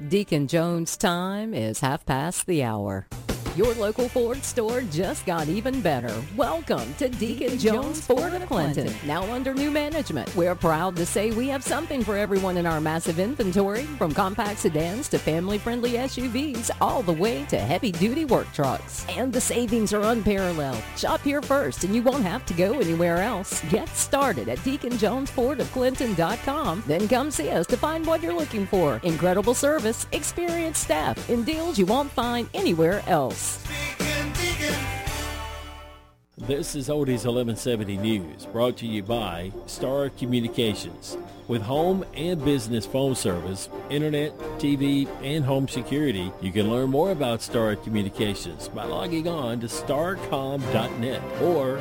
Deacon Jones' time is 1:30. Your local Ford store just got even better. Welcome to Deacon Jones Ford of Clinton. Now under new management, we're proud to say we have something for everyone in our massive inventory, from compact sedans to family-friendly SUVs, all the way to heavy-duty work trucks. And the savings are unparalleled. Shop here first and you won't have to go anywhere else. Get started at DeaconJonesFordofClinton.com. Then come see us to find what you're looking for. Incredible service, experienced staff, and deals you won't find anywhere else. This is Oldies 1170 News, brought to you by Star Communications. With home and business phone service, internet, TV, and home security, you can learn more about Star Communications by logging on to starcom.net or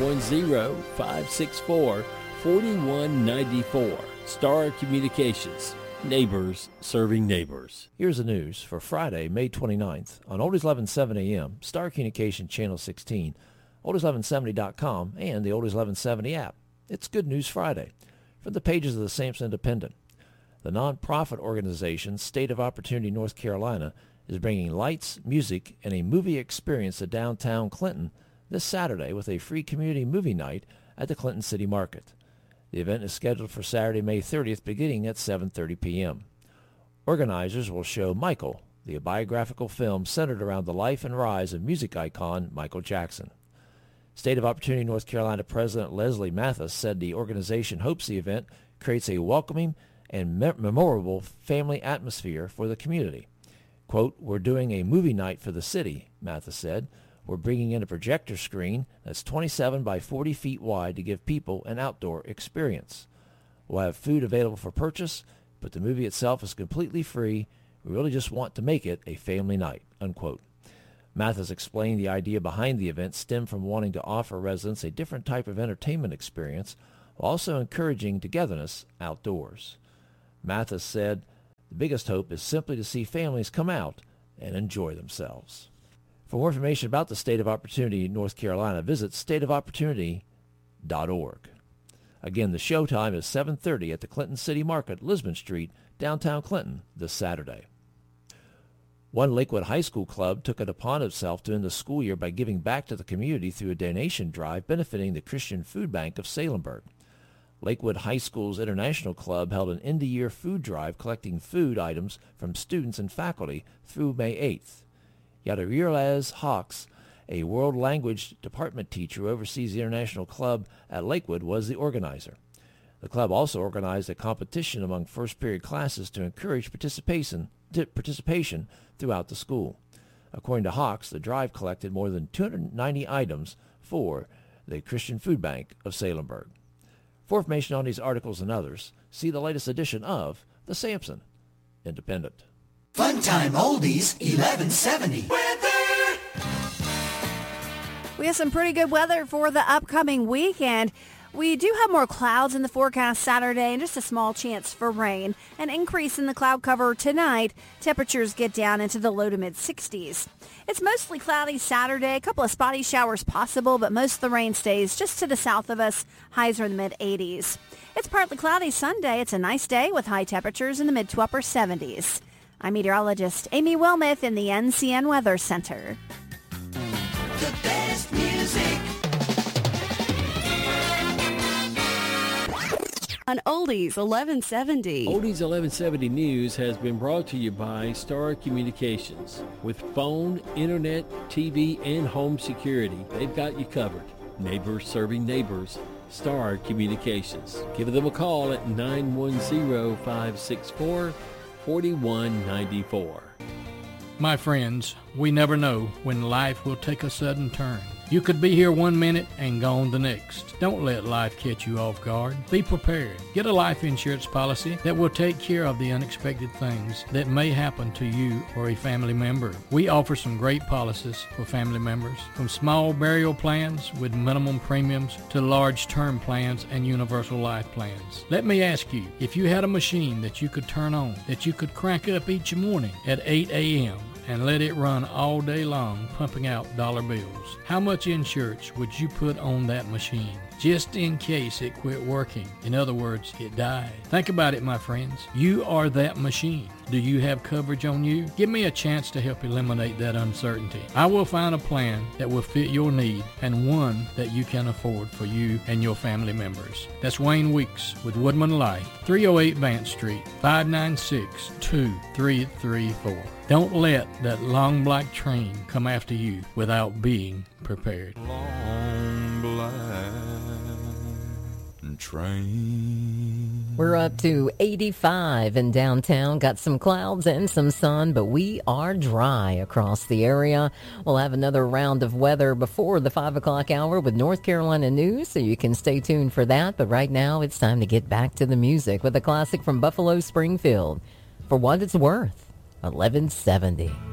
910-564-4194. Star Communications. Neighbors serving neighbors. Here's the news for Friday, May 29th on Oldies 1170 AM, Star Communication Channel 16, Oldies1170.com, and the Oldies 1170 app. It's Good News Friday. From the pages of the Sampson Independent. The nonprofit organization State of Opportunity North Carolina is bringing lights, music, and a movie experience to downtown Clinton this Saturday with a free community movie night at the Clinton City Market. The event is scheduled for Saturday, May 30th, beginning at 7:30 p.m. Organizers will show Michael, the biographical film centered around the life and rise of music icon Michael Jackson. State of Opportunity North Carolina President Leslie Mathis said the organization hopes the event creates a welcoming and memorable family atmosphere for the community. Quote, "We're doing a movie night for the city," Mathis said. "We're bringing in a projector screen that's 27 by 40 feet wide to give people an outdoor experience. We'll have food available for purchase, but the movie itself is completely free. We really just want to make it a family night," unquote. Mathis explained the idea behind the event stemmed from wanting to offer residents a different type of entertainment experience while also encouraging togetherness outdoors. Mathis said, "The biggest hope is simply to see families come out and enjoy themselves." For more information about the State of Opportunity North Carolina, visit stateofopportunity.org. Again, the show time is 7:30 at the Clinton City Market, Lisbon Street, downtown Clinton, this Saturday. One Lakewood High School club took it upon itself to end the school year by giving back to the community through a donation drive benefiting the Christian Food Bank of Salemburg. Lakewood High School's International Club held an end-of-year food drive collecting food items from students and faculty through May 8th. Yadirilas Hawks, a world language department teacher who oversees the International Club at Lakewood, was the organizer. The club also organized a competition among first-period classes to encourage participation throughout the school. According to Hawks, the drive collected more than 290 items for the Christian Food Bank of Salemburg. For information on these articles and others, see the latest edition of the Sampson Independent. Funtime Oldies 1170. Weather! We have some pretty good weather for the upcoming weekend. We do have more clouds in the forecast Saturday and just a small chance for rain. An increase in the cloud cover tonight. Temperatures get down into the low to mid-60s. It's mostly cloudy Saturday. A couple of spotty showers possible, but most of the rain stays just to the south of us. Highs are in the mid-80s. It's partly cloudy Sunday. It's a nice day with high temperatures in the mid to upper 70s. I'm meteorologist Amy Wilmoth in the NCN Weather Center. The best music. On Oldies 1170. Oldies 1170 News has been brought to you by Star Communications. With phone, internet, TV, and home security, they've got you covered. Neighbors serving neighbors. Star Communications. Give them a call at 910-564-4194. My friends, we never know when life will take a sudden turn. You could be here one minute and gone the next. Don't let life catch you off guard. Be prepared. Get a life insurance policy that will take care of the unexpected things that may happen to you or a family member. We offer some great policies for family members, from small burial plans with minimum premiums to large term plans and universal life plans. Let me ask you, if you had a machine that you could turn on, that you could crank up each morning at 8 a.m., and let it run all day long pumping out dollar bills, how much insurance would you put on that machine? just in case it quit working. In other words, it died. Think about it, my friends. You are that machine. Do you have coverage on you? Give me a chance to help eliminate that uncertainty. I will find a plan that will fit your need and one that you can afford for you and your family members. That's Wayne Weeks with Woodman Life, 308 Vance Street, 596-2334. Don't let that long black train come after you without being prepared. Long black train. We're up to 85 in downtown. Got some clouds and some sun, but we are dry across the area. We'll have another round of weather before the 5 o'clock hour with North Carolina News, so you can stay tuned for that. But right now, it's time to get back to the music with a classic from Buffalo Springfield. For what it's worth, 1170.